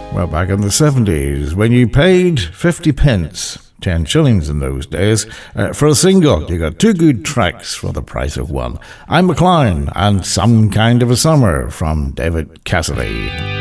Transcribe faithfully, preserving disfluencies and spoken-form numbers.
Well, back in the seventies, when you paid fifty pence, ten shillings in those days, uh, for a single, you got two good tracks for the price of one. I'm McLean and Some Kind of a Summer from David Cassidy.